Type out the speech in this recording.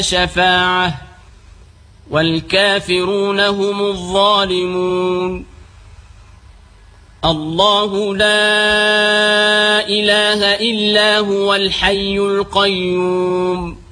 شفاعة والكافرون هم الظالمون. الله لا إله إلا هو الحي القيوم